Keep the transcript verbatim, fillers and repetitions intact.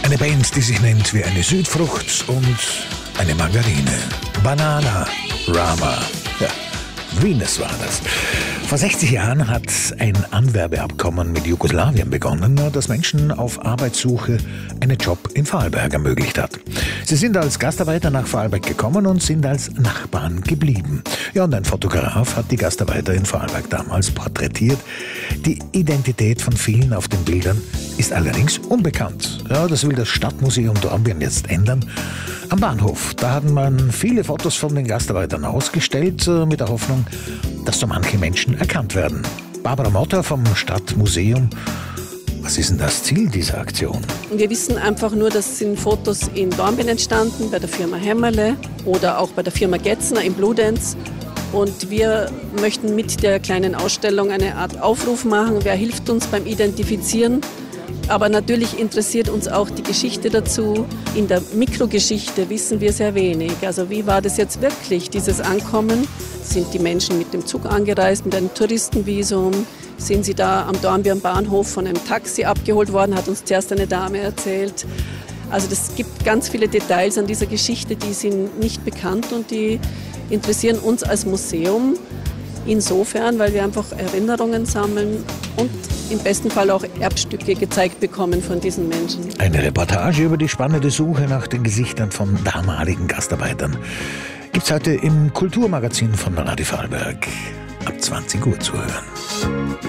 Eine Band, die sich nennt wie eine Südfrucht und eine Margarine. Banana Rama. Ja, Venus war das. Vor sechzig Jahren hat ein Anwerbeabkommen mit Jugoslawien begonnen, das Menschen auf Arbeitssuche einen Job in Vorarlberg ermöglicht hat. Sie sind als Gastarbeiter nach Vorarlberg gekommen und sind als Nachbarn geblieben. Ja, und ein Fotograf hat die Gastarbeiter in Vorarlberg damals porträtiert. Die Identität von vielen auf den Bildern ist allerdings unbekannt. Ja, das will das Stadtmuseum Dornbirn jetzt ändern. Am Bahnhof, da hatten man viele Fotos von den Gastarbeitern ausgestellt, mit der Hoffnung, dass so manche Menschen erkannt werden. Barbara Motter vom Stadtmuseum. Was ist denn das Ziel dieser Aktion? Wir wissen einfach nur, das sind Fotos in Dornbirn entstanden, bei der Firma Hämmerle oder auch bei der Firma Getzner in Bludenz. Und wir möchten mit der kleinen Ausstellung eine Art Aufruf machen, wer hilft uns beim Identifizieren. Aber natürlich interessiert uns auch die Geschichte dazu. In der Mikrogeschichte wissen wir sehr wenig. Also wie war das jetzt wirklich, dieses Ankommen? Sind die Menschen mit dem Zug angereist, mit einem Touristenvisum? Sind sie da am Dornbirn Bahnhof von einem Taxi abgeholt worden, hat uns zuerst eine Dame erzählt. Also es gibt ganz viele Details an dieser Geschichte, die sind nicht bekannt und die interessieren uns als Museum insofern, weil wir einfach Erinnerungen sammeln und im besten Fall auch Erbstücke gezeigt bekommen von diesen Menschen. Eine Reportage über die spannende Suche nach den Gesichtern von damaligen Gastarbeitern gibt's heute im Kulturmagazin von Radio Vorarlberg ab zwanzig Uhr zu hören.